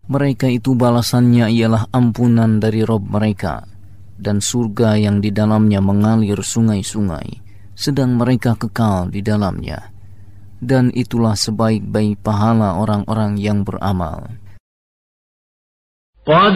Mereka itu balasannya ialah ampunan dari Rabb mereka, dan surga yang di dalamnya mengalir sungai-sungai, sedang mereka kekal di dalamnya. Dan itulah sebaik-baik pahala orang-orang yang beramal.